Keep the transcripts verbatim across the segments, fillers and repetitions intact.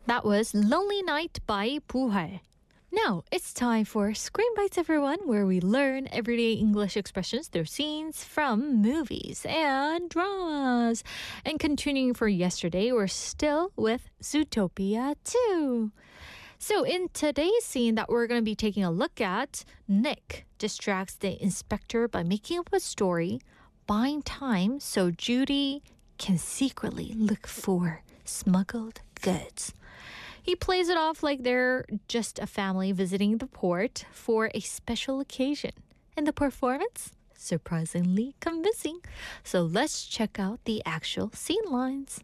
That was Lonely Night by Buhal. Now, it's time for Screen Bites, everyone, where we learn everyday English expressions through scenes from movies and dramas. And continuing for yesterday, we're still with Zootopia two. So in today's scene that we're going to be taking a look at, Nick distracts the inspector by making up a story, buying time so Judy can secretly look for smuggled goods. He plays it off like they're just a family visiting the port for a special occasion. And the performance? Surprisingly convincing. So let's check out the actual scene lines.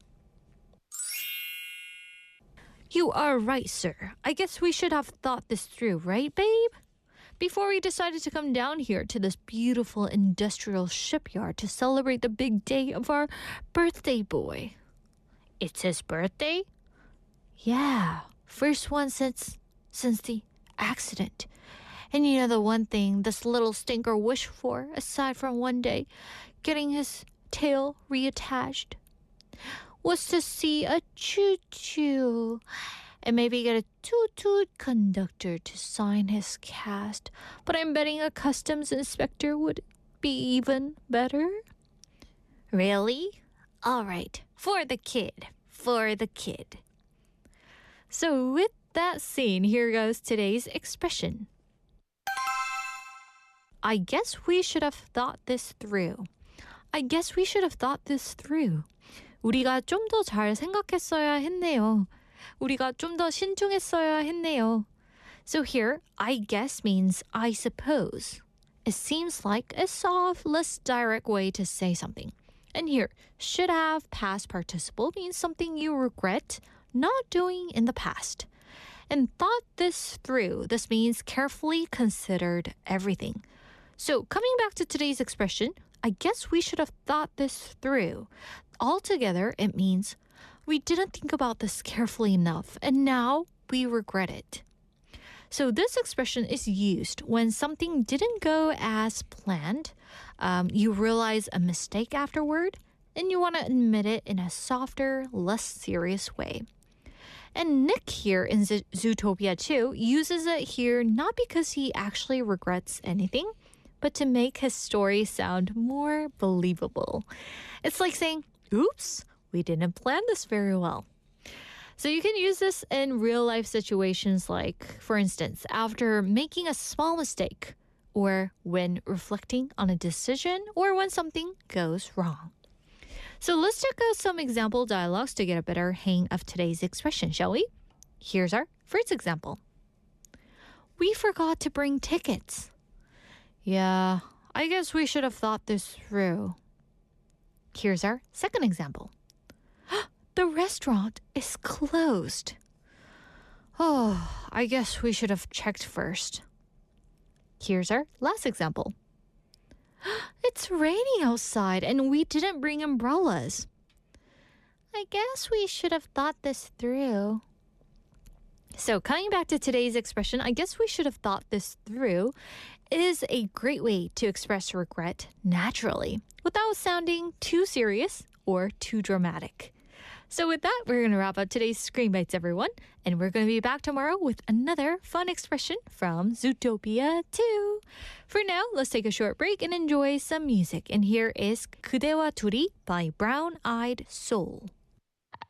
You are right, sir. I guess we should have thought this through, right, babe? Before we decided to come down here to this beautiful industrial shipyard to celebrate the big day of our birthday boy. It's his birthday? Yeah, first one since since the accident. And you know the one thing this little stinker wished for, aside from one day getting his tail reattached, was to see a choo-choo and maybe get a toot-toot conductor to sign his cast. But I'm betting a customs inspector would be even better. Really? All right, for the kid, for the kid. So with that scene, here goes today's expression. I guess we should have thought this through. I guess we should have thought this through. 우리가 좀 더 잘 생각했어야 했네요. 우리가 좀 더 신중했어야 했네요. So here, I guess means I suppose. It seems like a soft, less direct way to say something. And here, should have past participle means something you regret not doing in the past. And thought this through. This means carefully considered everything. So coming back to today's expression, I guess we should have thought this through. Altogether, it means we didn't think about this carefully enough, and now we regret it. So this expression is used when something didn't go as planned, um, you realize a mistake afterward, and you want to admit it in a softer, less serious way. And Nick here in Z- Zootopia two uses it here not because he actually regrets anything, but to make his story sound more believable. It's like saying, oops, we didn't plan this very well. So you can use this in real life situations like, for instance, after making a small mistake, or when reflecting on a decision, or when something goes wrong. So let's check out some example dialogues to get a better hang of today's expression, shall we? Here's our first example. We forgot to bring tickets. Yeah, I guess we should have thought this through. Here's our second example. The restaurant is closed. Oh, I guess we should have checked first. Here's our last example. It's raining outside and we didn't bring umbrellas. I guess we should have thought this through. So coming back to today's expression, I guess we should have thought this through, is a great way to express regret naturally without sounding too serious or too dramatic. So with that, we're going to wrap up today's Screen Bites, everyone. And we're going to be back tomorrow with another fun expression from Zootopia two. For now, let's take a short break and enjoy some music. And here is 그대와 둘이 by Brown Eyed Soul.